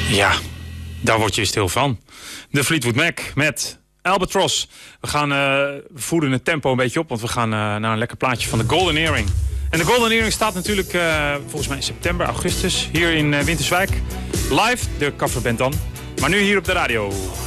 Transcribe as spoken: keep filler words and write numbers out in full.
Ja, daar word je stil van. De Fleetwood Mac met Albatross. We gaan uh, we voeren het tempo een beetje op, want we gaan uh, naar een lekker plaatje van de Golden Earring. En de Golden Earring staat natuurlijk uh, volgens mij in september, augustus hier in uh, Winterswijk. Live, de coverband dan. Maar nu hier op de radio.